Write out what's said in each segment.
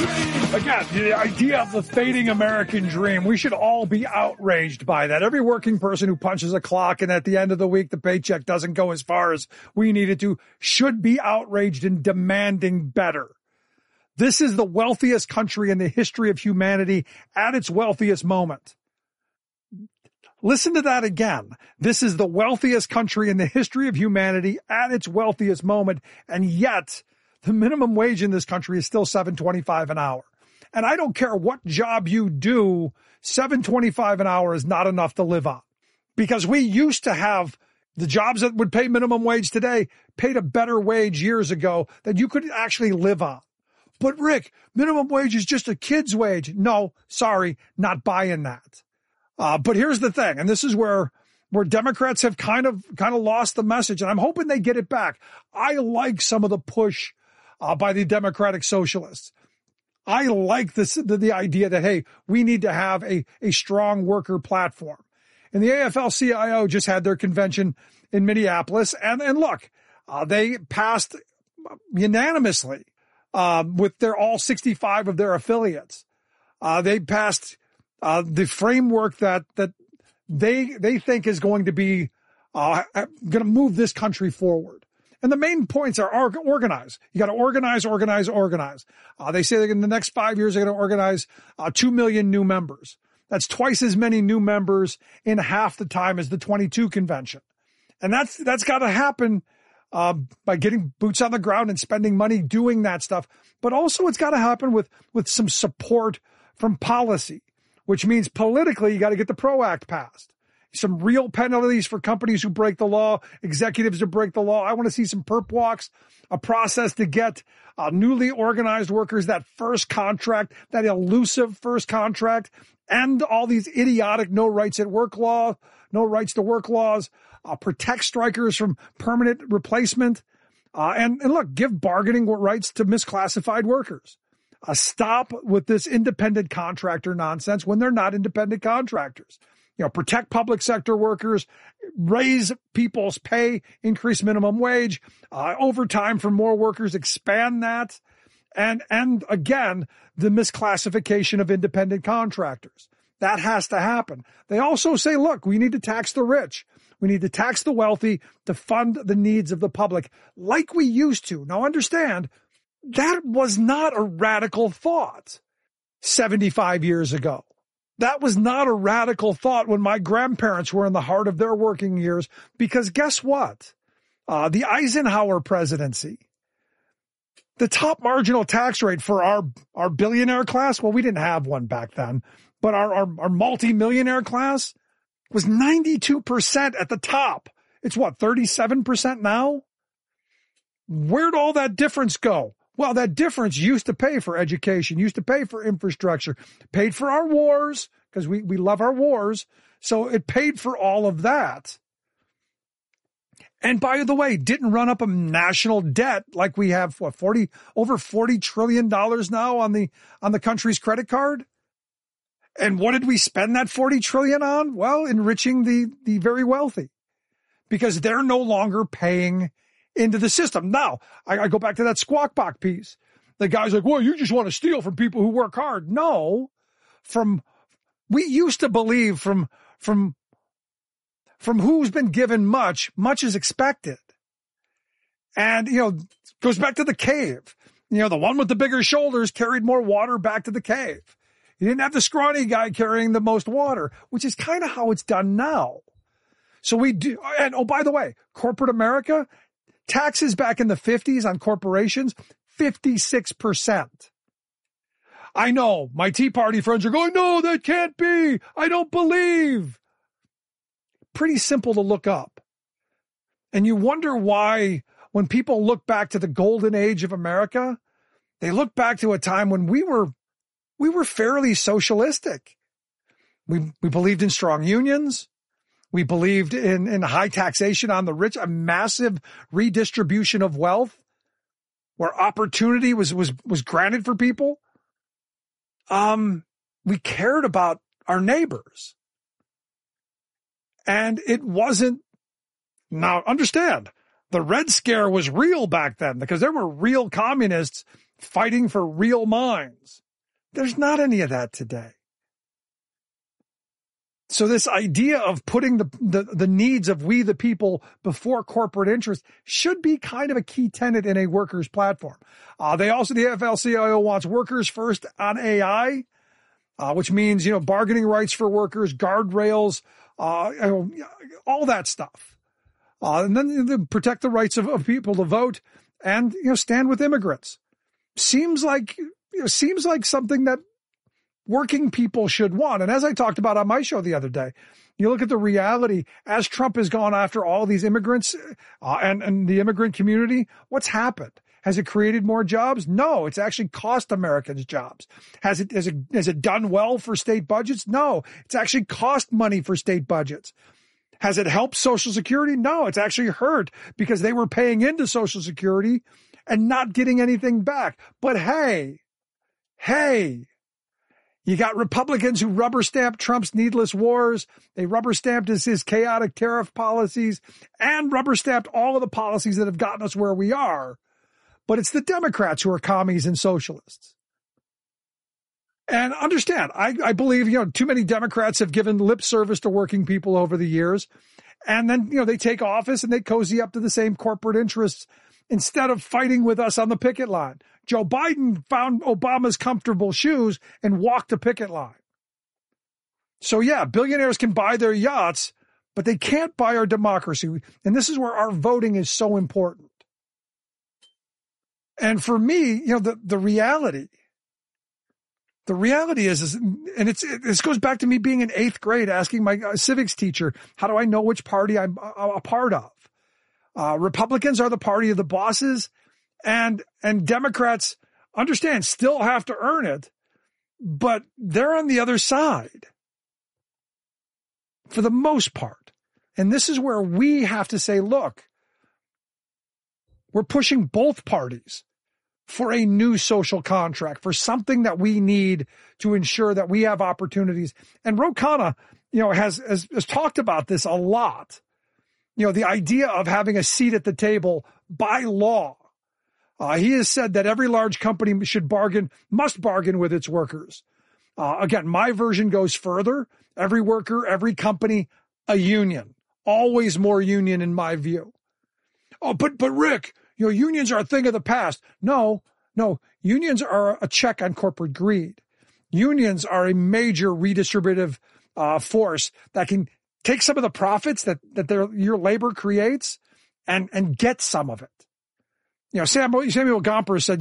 Again, the idea of the fading American dream, we should all be outraged by that. Every working person who punches a clock and at the end of the week, the paycheck doesn't go as far as we need it to, should be outraged and demanding better. This is the wealthiest country in the history of humanity at its wealthiest moment. Listen to that again. This is the wealthiest country in the history of humanity at its wealthiest moment, and yet the minimum wage in this country is still $7.25 an hour. And I don't care what job you do, $7.25 an hour is not enough to live on. Because we used to have the jobs that would pay minimum wage today paid a better wage years ago that you could actually live on. But Rick, minimum wage is just a kid's wage. No, sorry, not buying that. But here's the thing, and this is where Democrats have kind of lost the message, and I'm hoping they get it back. I like some of the push by the Democratic Socialists. I like the idea that, hey, we need to have a strong worker platform. And the AFL-CIO just had their convention in Minneapolis, and look, they passed unanimously with all 65 of their affiliates. They passed the framework that they think is going to be going to move this country forward. And the main points are organize. You got to organize. They say that in the next 5 years, they're going to organize 2 million new members. That's twice as many new members in half the time as the 22 convention. And that's got to happen by getting boots on the ground and spending money doing that stuff. But also it's got to happen with some support from policy, which means politically you got to get the PRO Act passed. Some real penalties for companies who break the law, executives who break the law. I want to see some perp walks, a process to get newly organized workers that first contract, that elusive first contract, and all these idiotic no rights to work laws, protect strikers from permanent replacement, and look, give bargaining rights to misclassified workers. Stop with this independent contractor nonsense when they're not independent contractors. Protect public sector workers, raise people's pay, increase minimum wage, overtime for more workers, expand that. And again, the misclassification of independent contractors. That has to happen. They also say, look, we need to tax the rich. We need to tax the wealthy to fund the needs of the public like we used to. Now understand, that was not a radical thought 75 years ago. That was not a radical thought when my grandparents were in the heart of their working years, because guess what? The Eisenhower presidency, the top marginal tax rate for our billionaire class, well, we didn't have one back then, but our multi-millionaire class was 92% at the top. It's 37% now? Where'd all that difference go? Well, that difference used to pay for education, used to pay for infrastructure, paid for our wars, because we love our wars. So it paid for all of that. And by the way, didn't run up a national debt like we have, over $40 trillion now on the country's credit card. And what did we spend that $40 trillion on? Well, enriching the very wealthy, because they're no longer paying into the system. Now, I go back to that Squawk Box piece. The guy's like, well, you just want to steal from people who work hard. No, we used to believe from who's been given much is expected. And, goes back to the cave. The one with the bigger shoulders carried more water back to the cave. You didn't have the scrawny guy carrying the most water, which is kind of how it's done now. So we do. And oh, by the way, corporate America, taxes back in the 50s on corporations, 56%. I know my Tea Party friends are going, no, that can't be. I don't believe. Pretty simple to look up. And you wonder why, when people look back to the golden age of America, they look back to a time when we were fairly socialistic. We believed in strong unions. We believed in high taxation on the rich, a massive redistribution of wealth where opportunity was granted for people. We cared about our neighbors. And it wasn't, now understand, the Red Scare was real back then because there were real communists fighting for real minds. There's not any of that today. So this idea of putting the needs of we the people before corporate interests should be kind of a key tenet in a workers' platform. The AFL-CIO wants workers first on AI, which means, bargaining rights for workers, guardrails, all that stuff. And then protect the rights of people to vote and, stand with immigrants. Seems like something that working people should want. And as I talked about on my show the other day, you look at the reality as Trump has gone after all these immigrants and the immigrant community, what's happened? Has it created more jobs? No, it's actually cost Americans jobs. Has it done well for state budgets? No, it's actually cost money for state budgets. Has it helped Social Security? No, it's actually hurt because they were paying into Social Security and not getting anything back. But hey, you got Republicans who rubber stamped Trump's needless wars. They rubber stamped his chaotic tariff policies and rubber stamped all of the policies that have gotten us where we are. But it's the Democrats who are commies and socialists. And understand, I believe, too many Democrats have given lip service to working people over the years. And then, they take office and they cozy up to the same corporate interests instead of fighting with us on the picket line. Joe Biden found Obama's comfortable shoes and walked the picket line. So yeah, billionaires can buy their yachts, but they can't buy our democracy. And this is where our voting is so important. And for me, the reality is, and this goes back to me being in 8th grade, asking my civics teacher, how do I know which party I'm a part of? Republicans are the party of the bosses, and Democrats, understand, still have to earn it, but they're on the other side for the most part. And this is where we have to say, look, we're pushing both parties for a new social contract, for something that we need to ensure that we have opportunities. And Ro Khanna, has talked about this a lot. The idea of having a seat at the table by law. He has said that every large company must bargain with its workers. Again, my version goes further. Every worker, every company, a union. Always more union in my view. Oh, but Rick, unions are a thing of the past. No, unions are a check on corporate greed. Unions are a major redistributive force that can take some of the profits that your labor creates and get some of it. Samuel Gomper said,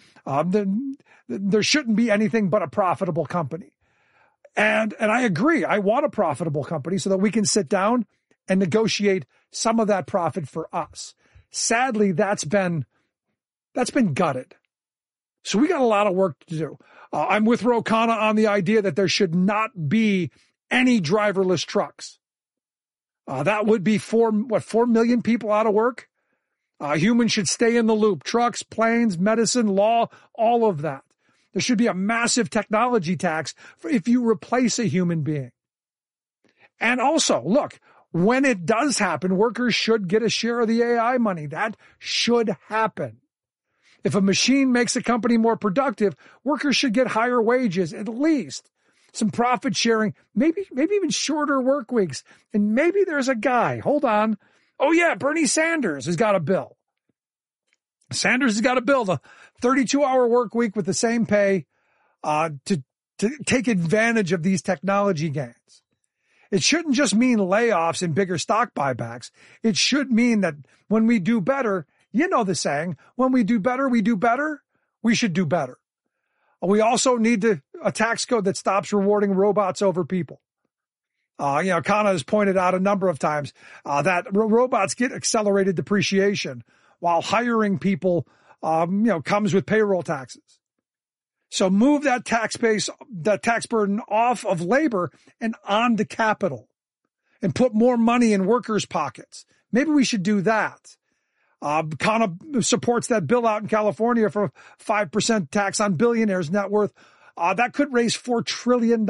there shouldn't be anything but a profitable company. And I agree. I want a profitable company so that we can sit down and negotiate some of that profit for us. Sadly, that's been gutted. So we got a lot of work to do. I'm with Ro Khanna on the idea that there should not be any driverless trucks. That would be 4 million people out of work? Humans should stay in the loop. Trucks, planes, medicine, law, all of that. There should be a massive technology tax if you replace a human being. And also, look, when it does happen, workers should get a share of the AI money. That should happen. If a machine makes a company more productive, workers should get higher wages, at least. Some profit sharing, maybe even shorter work weeks. And maybe there's a guy, hold on. Oh yeah, Bernie Sanders has got a bill. Sanders has got a bill, the 32-hour work week with the same pay, to take advantage of these technology gains. It shouldn't just mean layoffs and bigger stock buybacks. It should mean that when we do better, you know the saying, when we do better, we do better. We should do better. We also need a tax code that stops rewarding robots over people. Khanna has pointed out a number of times that robots get accelerated depreciation while hiring people, comes with payroll taxes. So move that tax burden off of labor and onto capital and put more money in workers' pockets. Maybe we should do that. Khanna supports that bill out in California for 5% tax on billionaires' net worth. That could raise $4 trillion.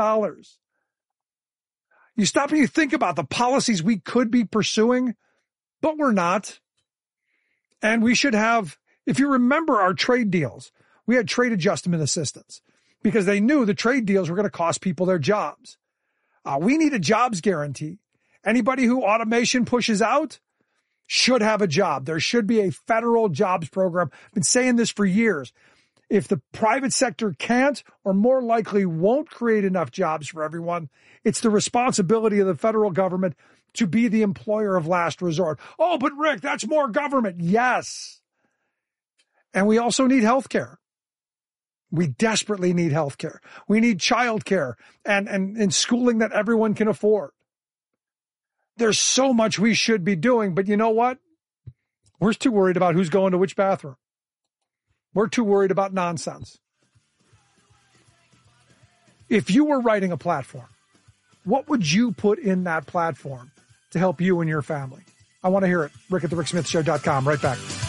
You stop and you think about the policies we could be pursuing, but we're not. And we should have, if you remember our trade deals, We had trade adjustment assistance because they knew the trade deals were going to cost people their jobs. We need a jobs guarantee. Anybody who automation pushes out should have a job. There should be a federal jobs program. I've been saying this for years. If the private sector can't or more likely won't create enough jobs for everyone, it's the responsibility of the federal government to be the employer of last resort. Oh, but Rick, that's more government. Yes. And we also need health care. We desperately need health care. We need child care and schooling that everyone can afford. There's so much we should be doing, but you know what? We're too worried about who's going to which bathroom. We're too worried about nonsense. If you were writing a platform, what would you put in that platform to help you and your family? I want to hear it. Rick at the RickSmithShow.com. Right back.